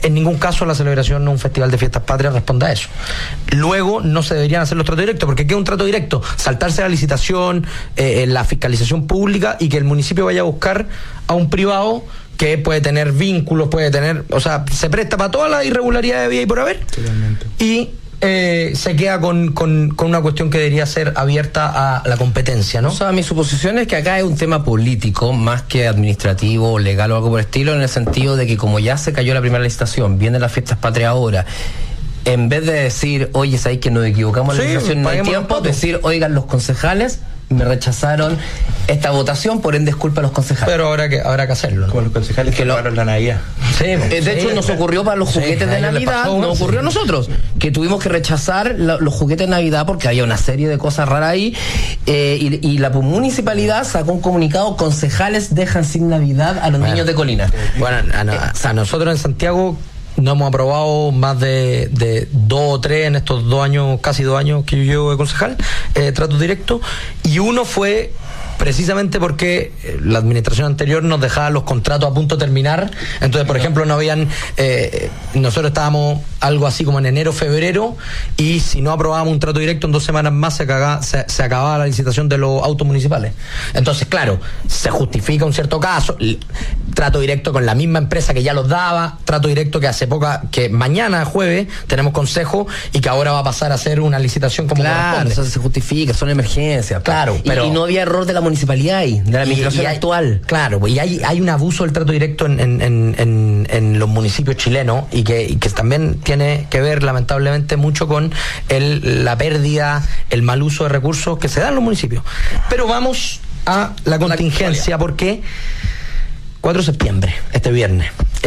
en ningún caso la celebración de un festival de fiestas patrias responde a eso. Luego no se deberían hacer los tratos directos, porque ¿qué es un trato directo? Saltarse la licitación, la fiscalización pública, y que el municipio vaya a buscar a un privado que puede tener vínculos, o sea, se presta para todas las irregularidades de vida y por haber. Totalmente. Y se queda con una cuestión que debería ser abierta a la competencia, ¿no? O sea, mi suposición es que acá es un tema político más que administrativo, legal o algo por el estilo, en el sentido de que como ya se cayó la primera licitación, vienen las fiestas patrias ahora, en vez de decir, oye, ¿sabes que nos equivocamos en la licitación, no hay tiempo? Decir, oigan, los concejales me rechazaron esta votación, por ende disculpa a los concejales. Pero habrá que hacerlo, ¿no? Como los concejales que lograron la Navidad. Sí, de hecho nos ocurrió para los juguetes de Navidad, nos ocurrió a nosotros, que tuvimos que rechazar los juguetes de Navidad porque había una serie de cosas raras ahí, y la municipalidad sacó un comunicado, concejales dejan sin Navidad a los niños de Colina. Bueno, a nosotros en Santiago no hemos aprobado más de 2 o 3 en estos 2 años, casi 2 años que yo llevo de concejal, trato directo, y uno fue precisamente porque la administración anterior nos dejaba los contratos a punto de terminar. Entonces, por ejemplo, no habían nosotros estábamos algo así como en enero, febrero, y si no aprobábamos un trato directo, en 2 semanas más se acababa la licitación de los autos municipales. Entonces, claro, se justifica un cierto caso, trato directo con la misma empresa que ya los daba, trato directo que mañana, jueves, tenemos consejo, y que ahora va a pasar a ser una licitación como corresponde. Eso se justifica, son emergencias. Claro, pero y no había error de la municipalidad ahí, de la administración actual. Claro, pues, y hay un abuso del trato directo en los municipios chilenos, y que también tiene que ver lamentablemente mucho con la pérdida, el mal uso de recursos que se dan en los municipios. Pero vamos a la contingencia, porque 4 de septiembre, este viernes.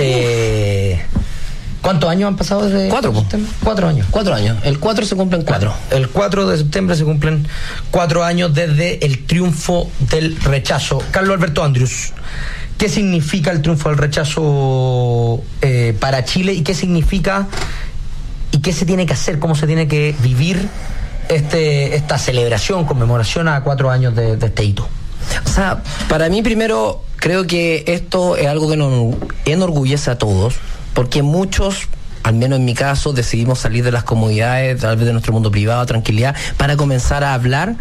¿Cuántos años han pasado desde 4? 4 años. 4 años. El 4 se cumplen 4. El 4 de septiembre se cumplen 4 años desde el triunfo del rechazo. Carlos Alberto Andrius, ¿qué significa el triunfo del rechazo para Chile? ¿Y qué significa y qué se tiene que hacer? ¿Cómo se tiene que vivir esta celebración, conmemoración a 4 años de este hito? O sea, para mí primero creo que esto es algo que nos enorgullece a todos, porque muchos, al menos en mi caso, decidimos salir de las comodidades, tal vez de nuestro mundo privado, tranquilidad, para comenzar a hablar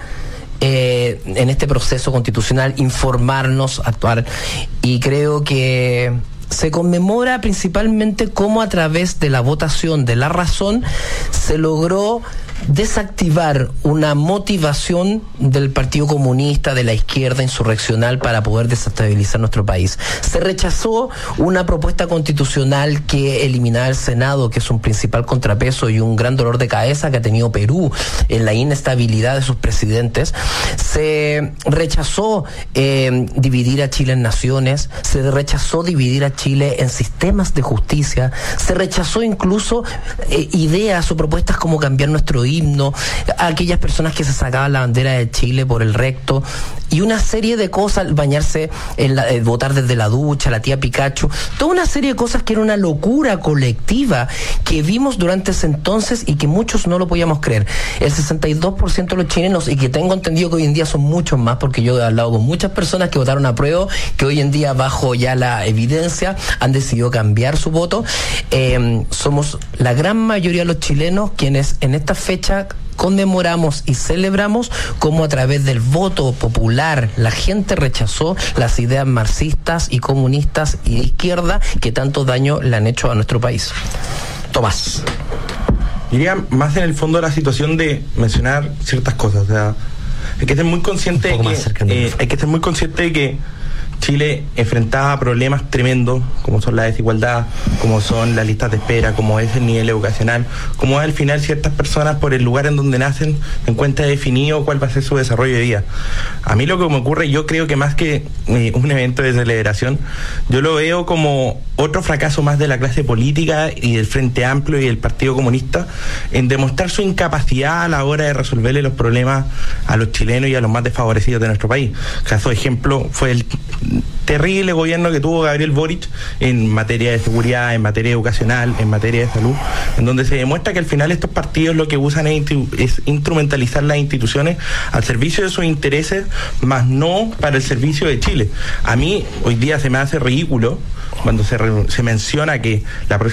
en este proceso constitucional, informarnos, actuar. Y creo que se conmemora principalmente cómo a través de la votación de la razón se logró desactivar una motivación del Partido Comunista, de la izquierda insurreccional, para poder desestabilizar nuestro país. Se rechazó una propuesta constitucional que eliminaba el Senado, que es un principal contrapeso y un gran dolor de cabeza que ha tenido Perú en la inestabilidad de sus presidentes. Se rechazó dividir a Chile en naciones, se rechazó dividir a Chile en sistemas de justicia, se rechazó incluso ideas o propuestas como cambiar nuestro himno, a aquellas personas que se sacaban la bandera de Chile por el recto, y una serie de cosas, bañarse, votar desde la ducha, la tía Pikachu, toda una serie de cosas que era una locura colectiva que vimos durante ese entonces y que muchos no lo podíamos creer. El 62% de los chilenos, y que tengo entendido que hoy en día son muchos más, porque yo he hablado con muchas personas que votaron a prueba, que hoy en día, bajo ya la evidencia, han decidido cambiar su voto. Somos la gran mayoría de los chilenos quienes en esta fecha conmemoramos y celebramos cómo a través del voto popular la gente rechazó las ideas marxistas y comunistas y de izquierda que tanto daño le han hecho a nuestro país. Tomás. Diría más en el fondo la situación de mencionar ciertas cosas. O sea, hay que ser muy consciente de que Chile enfrentaba problemas tremendos, como son la desigualdad, como son las listas de espera, como es el nivel educacional, como al final ciertas personas, por el lugar en donde nacen, encuentran definido cuál va a ser su desarrollo de vida. A mí lo que me ocurre, yo creo que más que un evento de celebración, yo lo veo como otro fracaso más de la clase política y del Frente Amplio y del Partido Comunista en demostrar su incapacidad a la hora de resolverle los problemas a los chilenos y a los más desfavorecidos de nuestro país. Caso de ejemplo fue el terrible gobierno que tuvo Gabriel Boric en materia de seguridad, en materia educacional, en materia de salud, en donde se demuestra que al final estos partidos lo que usan es instrumentalizar las instituciones al servicio de sus intereses, más no para el servicio de Chile. A mí hoy día se me hace ridículo cuando se menciona que la